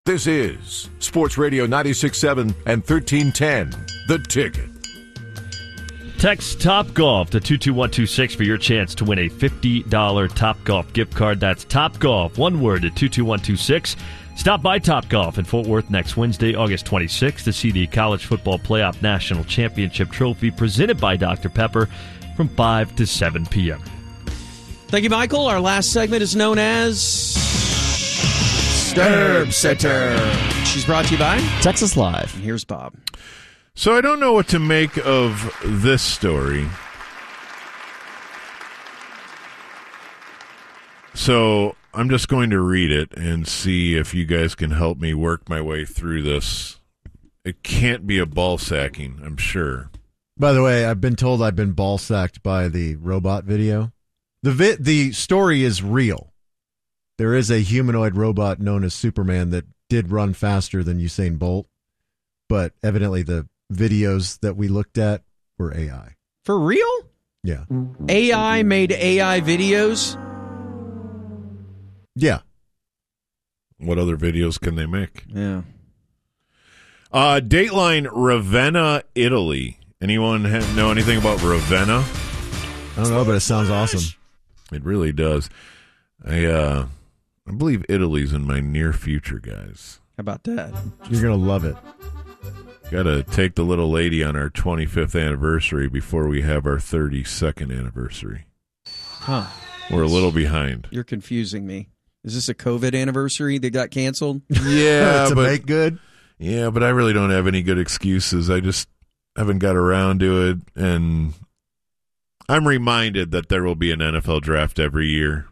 This is Sports Radio 96.7 and 1310, The Ticket. Text Topgolf to 22126 for your chance to win a $50 Topgolf gift card. That's Topgolf, one word, to 22126. Stop by Topgolf in Fort Worth next Wednesday, August 26th, to see the College Football Playoff National Championship Trophy presented by Dr. Pepper from 5 to 7 p.m. Thank you, Michael. Our last segment is known as Sturb Center. She's brought to you by Texas Live. And here's Bob. So I don't know what to make of this story. So I'm just going to read it and see if you guys can help me work my way through this. It can't be a ball sacking, I'm sure. By the way, I've been told I've been ball sacked by the robot video. The story is real. There is a humanoid robot known as Superman that did run faster than Usain Bolt, but evidently the videos that we looked at were AI. For real? Yeah. AI made AI videos? Yeah. What other videos can they make? Yeah. Dateline, Ravenna, Italy. Anyone know anything about Ravenna? I don't know, but it sounds awesome. It really does. I believe Italy's in my near future, guys. How about that? You're going to love it. Got to take the little lady on our 25th anniversary before we have our 32nd anniversary. Huh. We're a little behind. You're confusing me. Is this a COVID anniversary that got canceled? Yeah, to make good? Yeah, but I really don't have any good excuses. I just haven't got around to it, and I'm reminded that there will be an NFL draft every year.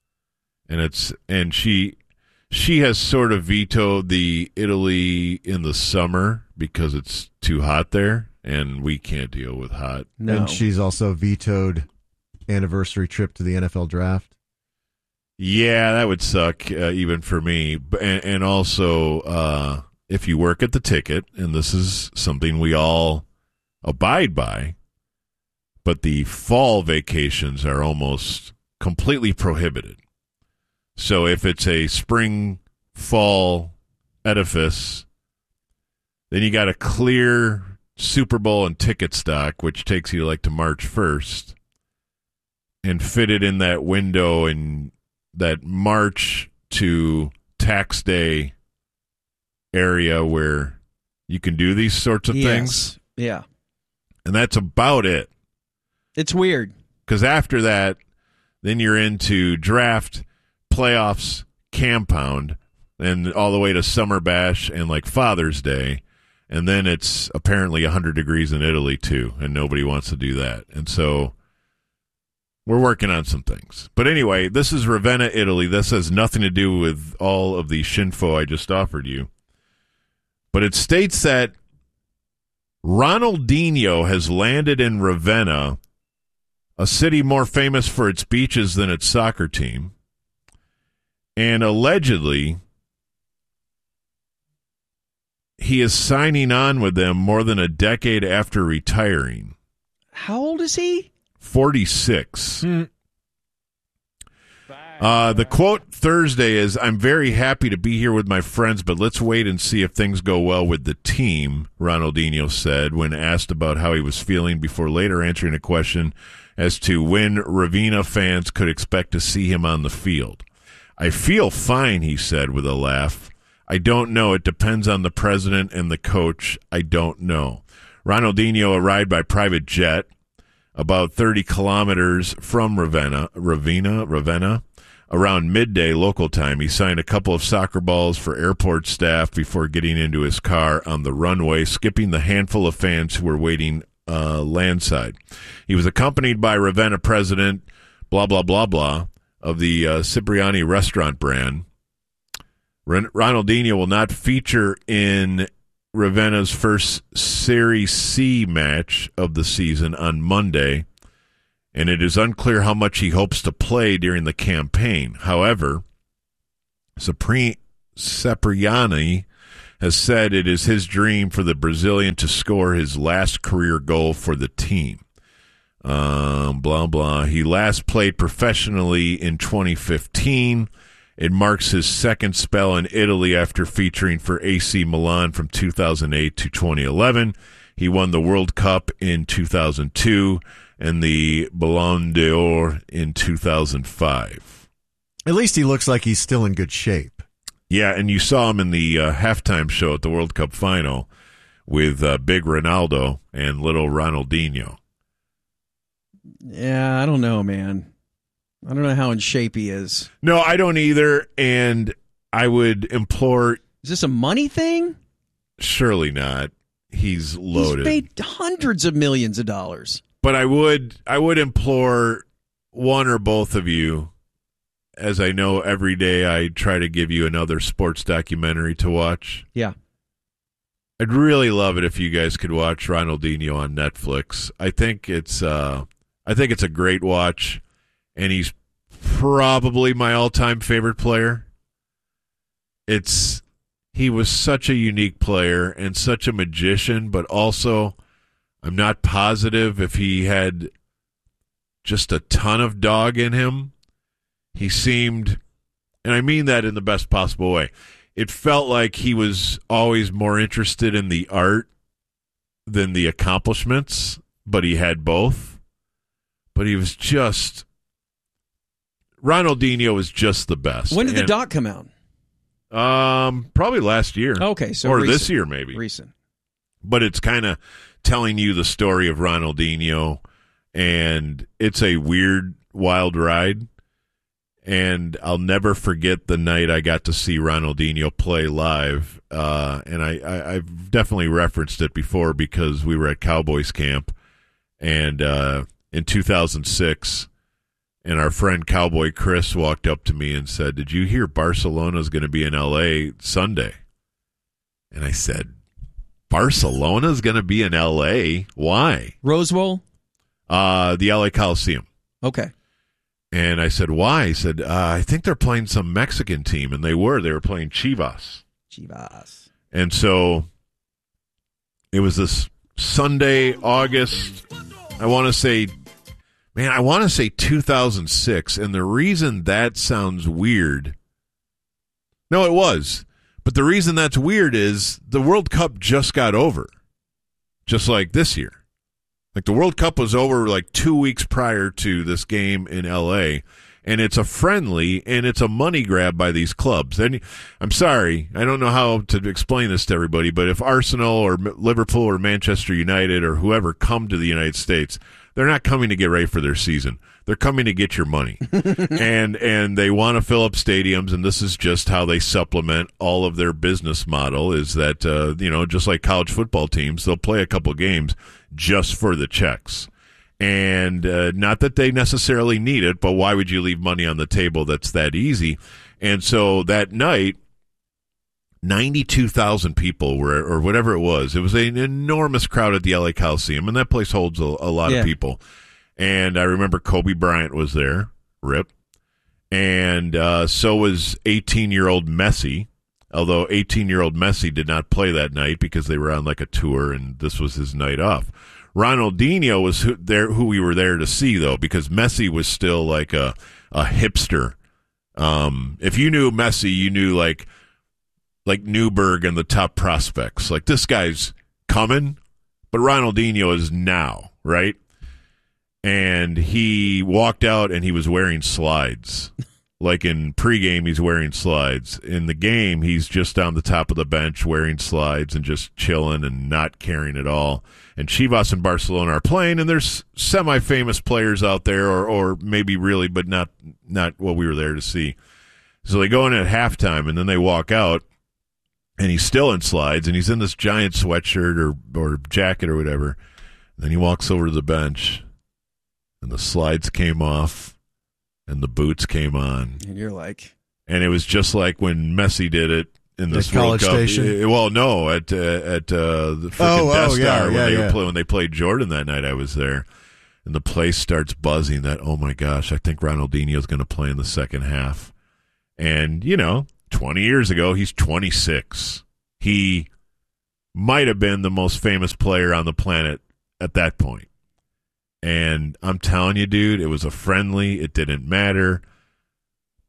And she has sort of vetoed the Italy in the summer because it's too hot there, and we can't deal with hot. No. And she's also vetoed anniversary trip to the NFL draft. Yeah, that would suck even for me. And also, if you work at the ticket, and this is something we all abide by, but the fall vacations are almost completely prohibited. So if it's a spring-fall edifice, then you got to clear Super Bowl and ticket stock, which takes you to March 1st, and fit it in that window in that March to tax day area where you can do these sorts of things. Yeah. And that's about it. It's weird. Because after that, then you're into draft, playoffs, compound, and all the way to Summer Bash and Father's Day. And then it's apparently 100 degrees in Italy, too, and nobody wants to do that. And so we're working on some things. But anyway, this is Ravenna, Italy. This has nothing to do with all of the shinfo I just offered you. But it states that Ronaldinho has landed in Ravenna, a city more famous for its beaches than its soccer team. And allegedly, he is signing on with them more than a decade after retiring. How old is he? 46. The quote Thursday is, "I'm very happy to be here with my friends, but let's wait and see if things go well with the team," Ronaldinho said when asked about how he was feeling before later answering a question as to when Ravenna fans could expect to see him on the field. "I feel fine," he said with a laugh. "I don't know. It depends on the president and the coach. I don't know." Ronaldinho arrived by private jet about 30 kilometers from Ravenna, around midday local time. He signed a couple of soccer balls for airport staff before getting into his car on the runway, skipping the handful of fans who were waiting landside. He was accompanied by Ravenna president, blah, blah, blah, blah, of the Cipriani restaurant brand. Ronaldinho will not feature in Ravenna's first Serie C match of the season on Monday, and it is unclear how much he hopes to play during the campaign. However, Cipriani has said it is his dream for the Brazilian to score his last career goal for the team. Blah, blah. He last played professionally in 2015 It marks his second spell in Italy after featuring for AC Milan from 2008 to 2011. He won the World Cup in 2002 and the Ballon d'Or in 2005. At least he looks like he's still in good shape. Yeah, and you saw him in the halftime show at the World Cup final with big Ronaldo and little Ronaldinho. Yeah, I don't know, man. I don't know how in shape he is. No, I don't either, and I would implore... Is this a money thing? Surely not. He's loaded. He's made hundreds of millions of dollars. But I would implore one or both of you, as I know every day I try to give you another sports documentary to watch. Yeah. I'd really love it if you guys could watch Ronaldinho on Netflix. I think it's a great watch, and he's probably my all-time favorite player. He was such a unique player and such a magician, but also I'm not positive if he had just a ton of dog in him. He seemed, and I mean that in the best possible way, it felt like he was always more interested in the art than the accomplishments, but he had both. But he was just, Ronaldinho was just the best. When did the doc come out? Probably last year. Okay, so or recent. this year maybe. Recent. But it's kind of telling you the story of Ronaldinho, and it's a weird, wild ride. And I'll never forget the night I got to see Ronaldinho play live. And I've definitely referenced it before because we were at Cowboys camp, and in 2006. And our friend Cowboy Chris walked up to me and said, "Did you hear Barcelona's going to be in L.A. Sunday?" And I said, "Barcelona's going to be in L.A.? Why?" Rose Bowl? The L.A. Coliseum. Okay. And I said, "Why?" He said, "I think they're playing some Mexican team." And they were playing Chivas. Chivas. And so it was this Sunday, August, I want to say 2006, and the reason that sounds weird, no, it was, but the reason that's weird is the World Cup just got over, just like this year. Like the World Cup was over like 2 weeks prior to this game in L.A., and it's a friendly, and it's a money grab by these clubs. And I'm sorry, I don't know how to explain this to everybody, but if Arsenal or Liverpool or Manchester United or whoever come to the United States, they're not coming to get ready for their season. They're coming to get your money. and they want to fill up stadiums, and this is just how they supplement all of their business model is that, just like college football teams, they'll play a couple games just for the checks. And not that they necessarily need it, but why would you leave money on the table that's that easy? And so that night, 92,000 people were, or whatever it was. It was an enormous crowd at the LA Coliseum, and that place holds a lot of people. And I remember Kobe Bryant was there, RIP. And so was 18-year-old Messi, although 18-year-old Messi did not play that night because they were on like a tour, and this was his night off. Ronaldinho was who we were there to see, though, because Messi was still like a hipster. If you knew Messi, you knew like Newberg and the top prospects. Like, this guy's coming, but Ronaldinho is now, right? And he walked out and he was wearing slides. Like in pregame, he's wearing slides. In the game, he's just on the top of the bench wearing slides and just chilling and not caring at all. And Chivas and Barcelona are playing, and there's semi-famous players out there, or maybe really, but not what we were there to see. So they go in at halftime, and then they walk out, and he's still in slides, and he's in this giant sweatshirt or jacket or whatever. And then he walks over to the bench, and the slides came off, and the boots came on. And you're like... And it was just like when Messi did it in this World Cup. Station? Well, no, at the freaking Death Star when they played Jordan that night. I was there, and the place starts buzzing that, oh my gosh, I think Ronaldinho's going to play in the second half. And 20 years ago, he's 26. He might have been the most famous player on the planet at that point. And I'm telling you, dude, it was a friendly. It didn't matter.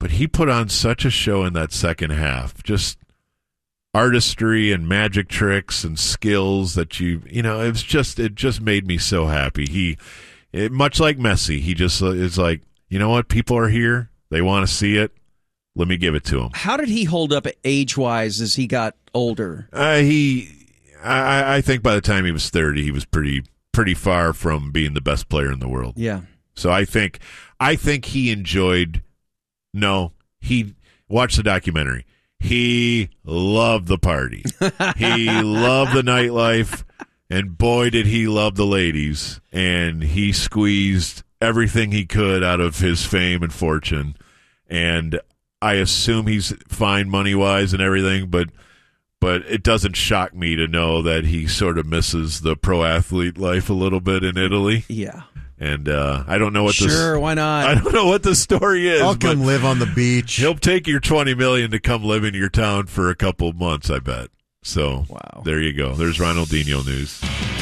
But he put on such a show in that second half. Just artistry and magic tricks and skills that it just made me so happy. Much like Messi, he just is like, you know what? People are here. They want to see it. Let me give it to him. How did he hold up age-wise as he got older? I think by the time he was 30, he was pretty far from being the best player in the world. Yeah. So I think he enjoyed. No, he watched the documentary. He loved the party. He loved the nightlife, and boy, did he love the ladies. And he squeezed everything he could out of his fame and fortune. And I assume he's fine money-wise and everything, but it doesn't shock me to know that he sort of misses the pro athlete life a little bit in Italy. Yeah. And I don't know what why not? I don't know what the story is. I'll come live on the beach. He'll take your $20 million to come live in your town for a couple of months, I bet. So There you go. There's Ronaldinho news.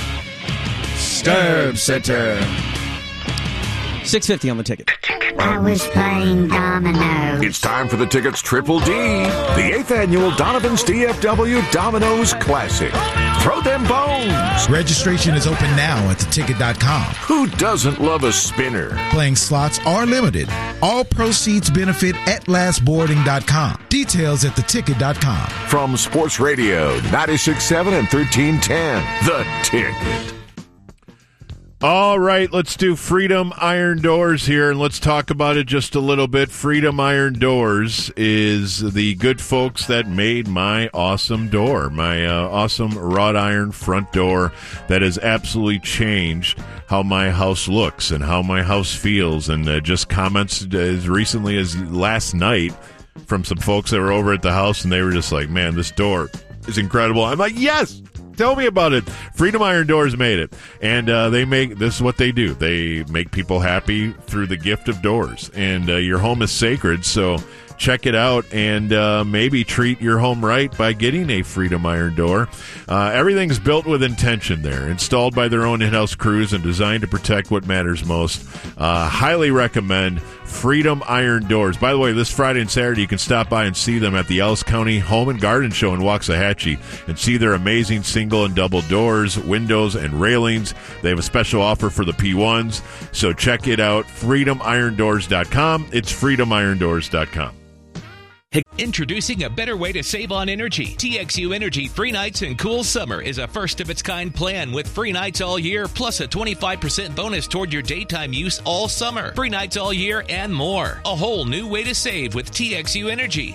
Sturb Center. $6.50 on the ticket. I was playing dominoes. It's time for the Ticket's Triple D, the 8th annual Donovan's DFW Dominoes Classic. Throw them bones. Registration is open now at theticket.com. Who doesn't love a spinner? Playing slots are limited. All proceeds benefit at lastboarding.com. Details at theticket.com. From Sports Radio 96.7 and 1310, The Ticket. All right, let's do Freedom Iron Doors here, and let's talk about it just a little bit. Freedom Iron Doors is the good folks that made my awesome door, my awesome wrought iron front door that has absolutely changed how my house looks and how my house feels, and just comments as recently as last night from some folks that were over at the house, and they were just like, man, this door is incredible. I'm like, yes! Tell me about it. Freedom Iron Doors made it. And this is what they do. They make people happy through the gift of doors. And your home is sacred, so check it out and maybe treat your home right by getting a Freedom Iron Door. Everything's built with intention there, installed by their own in-house crews and designed to protect what matters most. Highly recommend Freedom Iron Doors. By the way, this Friday and Saturday, you can stop by and see them at the Ellis County Home and Garden Show in Waxahachie and see their amazing single and double doors, windows, and railings. They have a special offer for the P1s, so check it out, freedomirondoors.com. It's freedomirondoors.com. Introducing a better way to save on energy. TXU Energy Free Nights and Cool Summer is a first-of-its-kind plan with free nights all year, plus a 25% bonus toward your daytime use all summer. Free nights all year and more. A whole new way to save with TXU Energy.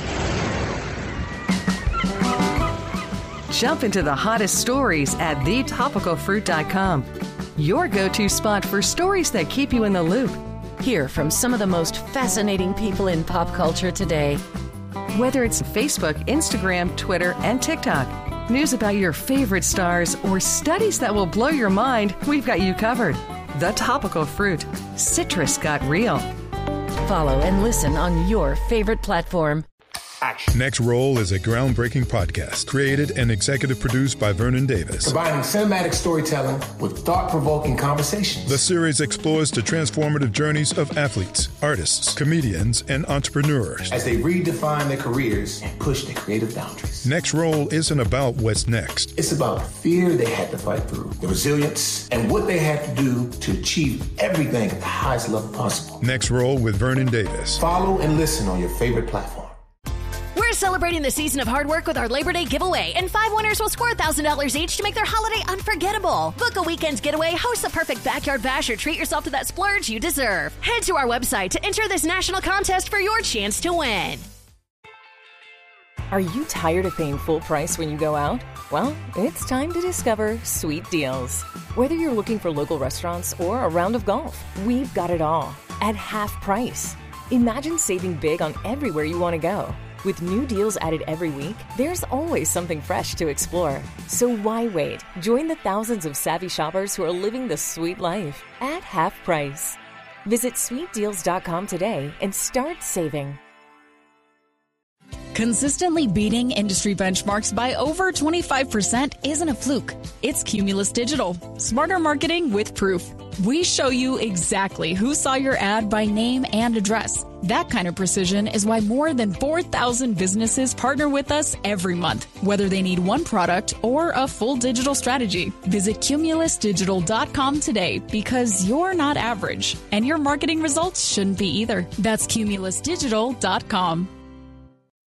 Jump into the hottest stories at thetopicalfruit.com. Your go-to spot for stories that keep you in the loop. Hear from some of the most fascinating people in pop culture today. Whether it's Facebook, Instagram, Twitter, and TikTok, news about your favorite stars, or studies that will blow your mind, we've got you covered. The Topical Fruit. Citrus got real. Follow and listen on your favorite platform. Next Roll is a groundbreaking podcast created and executive produced by Vernon Davis. Combining cinematic storytelling with thought-provoking conversations. The series explores the transformative journeys of athletes, artists, comedians, and entrepreneurs as they redefine their careers and push their creative boundaries. Next Roll isn't about what's next. It's about the fear they had to fight through, the resilience, and what they had to do to achieve everything at the highest level possible. Next Roll with Vernon Davis. Follow and listen on your favorite platform. We're celebrating the season of hard work with our Labor Day giveaway, and 5 winners will score $1,000 each to make their holiday unforgettable. Book a weekend's getaway, host the perfect backyard bash, or treat yourself to that splurge you deserve. Head to our website to enter this national contest for your chance to win. Are you tired of paying full price when you go out? Well, it's time to discover Sweet Deals. Whether you're looking for local restaurants or a round of golf, we've got it all at half price. Imagine saving big on everywhere you want to go. With new deals added every week, there's always something fresh to explore. So why wait? Join the thousands of savvy shoppers who are living the sweet life at half price. Visit sweetdeals.com today and start saving. Consistently beating industry benchmarks by over 25% isn't a fluke. It's Cumulus Digital. Smarter marketing with proof. We show you exactly who saw your ad by name and address. That kind of precision is why more than 4,000 businesses partner with us every month, whether they need one product or a full digital strategy. Visit cumulusdigital.com today because you're not average, and your marketing results shouldn't be either. That's cumulusdigital.com.